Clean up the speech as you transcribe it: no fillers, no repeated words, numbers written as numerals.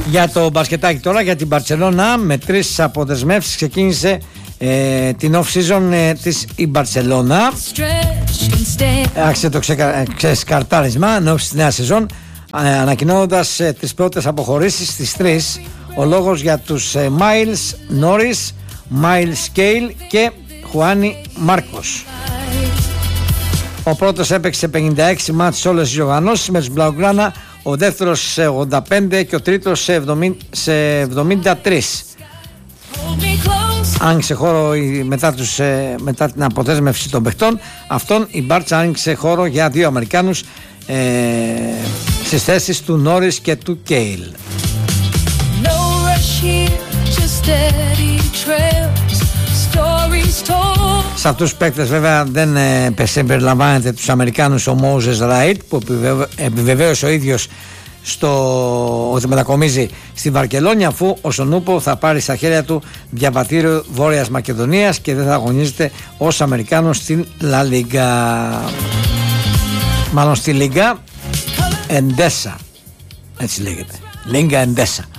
Για το μπασκετάκι τώρα, για την Μπαρτσελώνα, με 3 αποδεσμεύσεις ξεκίνησε την off-season της η Μπαρτσελώνα. Άρχισε το ξεσκαρτάρισμα εν ώψη της νέας σεζόν, ανακοινώνοντας τις πρώτες αποχωρήσεις στις 3. Ο λόγος για τους Miles Norris, Miles Cale και Χουάνι Μάρκος. Ο πρώτος έπαιξε 56 μάτς σε όλες τις διοργανώσεις με τους Blaugrana, ο δεύτερος σε 85 και ο τρίτος σε 73. Άνοιξε χώρο μετά την αποδέσμευση των παιχτών αυτών. Η Μπάρτσα άνοιξε χώρο για 2 Αμερικάνους στις θέσεις του Νόρις και του Κέιλ. Σε αυτούς τους παίκτες βέβαια δεν συμπεριλαμβάνεται τους Αμερικάνους ο Μόζες Ράιτ, που επιβεβαίωσε ο ίδιος ότι μετακομίζει στη Βαρκελόνη, αφού ο Σονούπο θα πάρει στα χέρια του διαβατήριο Βόρειας Μακεδονίας και δεν θα αγωνίζεται ως Αμερικάνος στην Λα Λίγκα, μάλλον στη Λίγκα Εντέσα, έτσι λέγεται, Λίγκα Εντέσα.